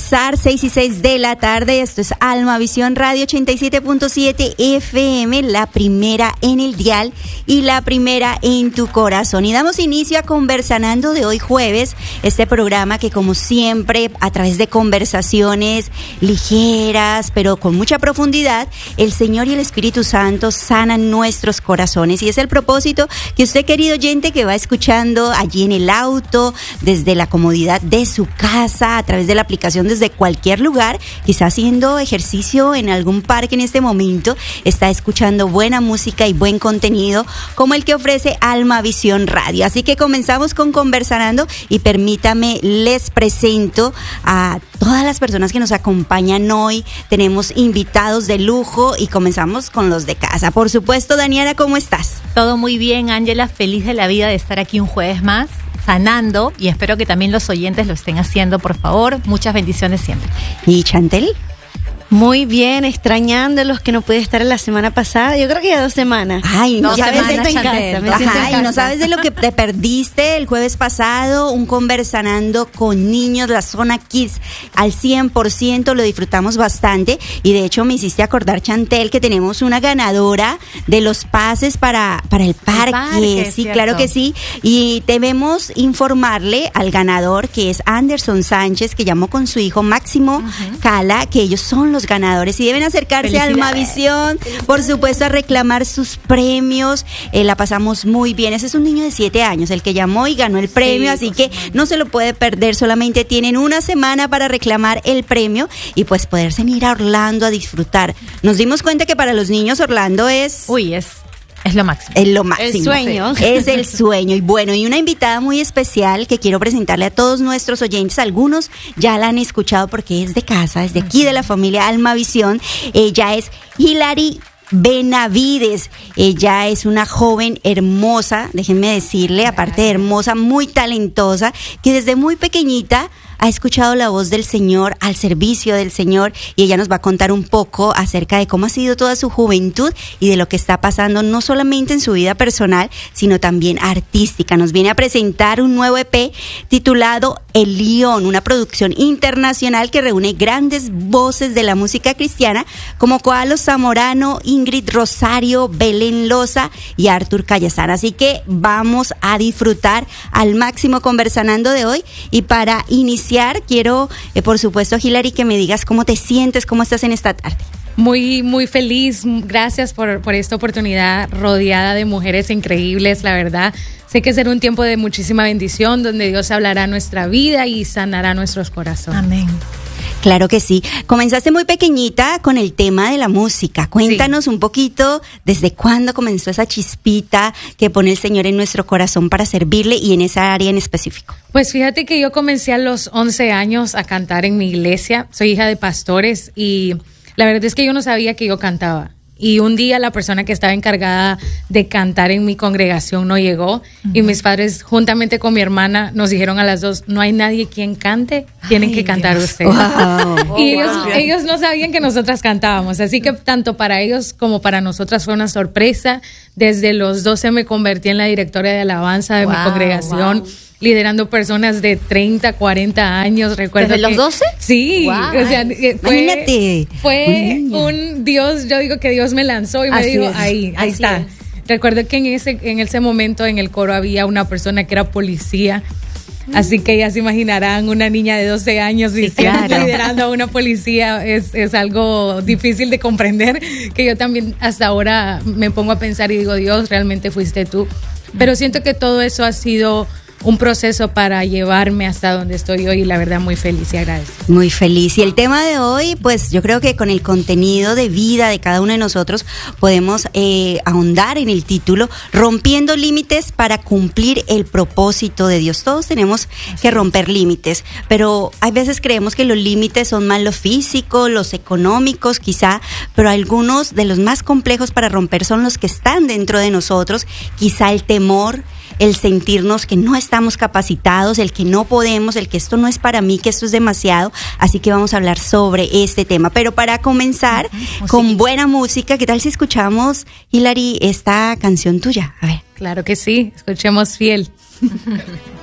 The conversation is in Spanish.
comenzar 6:06 de la tarde. Esto es Alma Visión Radio 87.7 FM, la primera en el dial y la primera en tu corazón. Y damos inicio a Conversanando de hoy jueves, este programa que como siempre a través de conversaciones ligeras pero con mucha profundidad, el Señor y el Espíritu Santo sanan nuestros corazones. Y es el propósito que usted, querido oyente, que va escuchando allí en el auto, desde la comodidad de su casa, a través de la aplicación desde cualquier lugar, quizá haciendo ejercicio en algún parque en este momento, está escuchando buena música y buen contenido como el que ofrece Alma Visión Radio. Así que comenzamos con Conversanando y permítame, les presento a todas las personas que nos acompañan hoy. Tenemos invitados de lujo y comenzamos con los de casa. Por supuesto, Daniela, ¿cómo estás? Todo muy bien, Ángela, feliz de la vida de estar aquí un jueves más, sanando, y espero que también los oyentes lo estén haciendo, por favor. Muchas bendiciones siempre. ¿Y Chantel? Muy bien, extrañando a los que no pude estar la semana pasada. Yo creo que ya 2 semanas. Ay, no sabes de en casa. y no sabes de lo que te perdiste el jueves pasado, un Conversanando con niños, la zona Kids al 100%, lo disfrutamos bastante. Y de hecho me hiciste acordar, Chantel, que tenemos una ganadora de los pases para el parque. Sí, claro que sí. Y debemos informarle al ganador, que es Anderson Sánchez, que llamó con su hijo Máximo Cala, que ellos son los ganadores y deben acercarse a Almavisión, por supuesto, a reclamar sus premios. La pasamos muy bien. Ese es un niño de 7 años el que llamó y ganó el premio, así que no se lo puede perder. Solamente tienen una semana para reclamar el premio y pues poderse ir a Orlando a disfrutar. Nos dimos cuenta que para los niños Orlando es lo máximo. Es lo máximo. El sueño. Es el sueño. Y bueno, y una invitada muy especial que quiero presentarle a todos nuestros oyentes. Algunos ya la han escuchado porque es de casa, es de aquí, de la familia Almavisión. Ella es Hilary Benavides. Ella es una joven hermosa, déjenme decirle, aparte de hermosa, muy talentosa, que desde muy pequeñita ha escuchado la voz del Señor, al servicio del Señor, y ella nos va a contar un poco acerca de cómo ha sido toda su juventud y de lo que está pasando no solamente en su vida personal, sino también artística. Nos viene a presentar un nuevo EP titulado El León, una producción internacional que reúne grandes voces de la música cristiana como Koalo Zamorano, Ingrid Rosario, Belén Loza y Arthur Callazán. Así que vamos a disfrutar al máximo Conversanando de hoy, y para iniciar quiero, por supuesto, Hilary, que me digas cómo te sientes, cómo estás en esta tarde. Muy, muy feliz. Gracias por esta oportunidad, rodeada de mujeres increíbles, la verdad. Sé que será un tiempo de muchísima bendición, donde Dios hablará nuestra vida y sanará nuestros corazones. Amén. Claro que sí. Comenzaste muy pequeñita con el tema de la música. Cuéntanos un poquito desde cuándo comenzó esa chispita que pone el Señor en nuestro corazón para servirle y en esa área en específico. Pues fíjate que yo comencé a los 11 años a cantar en mi iglesia. Soy hija de pastores y la verdad es que yo no sabía que yo cantaba. Y un día la persona que estaba encargada de cantar en mi congregación no llegó, y mis padres juntamente con mi hermana nos dijeron a las dos: no hay nadie quien cante, tienen que cantar ustedes. Wow. Y ellos no sabían que nosotras cantábamos, así que tanto para ellos como para nosotras fue una sorpresa. Desde los 12 me convertí en la directora de alabanza de mi congregación. Liderando personas de 30, 40 años. Recuerdo ¿desde los 12? Sí, wow. O sea, fue un Dios, yo digo que Dios me lanzó y me dijo, ahí está. Recuerdo que en ese momento en el coro había una persona que era policía. Así que ya se imaginarán, una niña de 12 años liderando a una policía es algo difícil de comprender, que yo también hasta ahora me pongo a pensar y digo: Dios, realmente fuiste tú. Pero siento que todo eso ha sido un proceso para llevarme hasta donde estoy hoy, y la verdad muy feliz y agradecida. Muy feliz. Y el tema de hoy, pues yo creo que con el contenido de vida de cada uno de nosotros podemos ahondar en el título: Rompiendo límites para cumplir el propósito de Dios. Todos tenemos que romper límites, pero hay veces creemos que los límites son más lo físico, los económicos quizá, pero algunos de los más complejos para romper son los que están dentro de nosotros. Quizá el temor, el sentirnos que no estamos capacitados, el que no podemos, el que esto no es para mí, que esto es demasiado. Así que vamos a hablar sobre este tema. Pero para comenzar con buena música, ¿qué tal si escuchamos, Hilary, esta canción tuya? A ver. Claro que sí, escuchemos Fiel.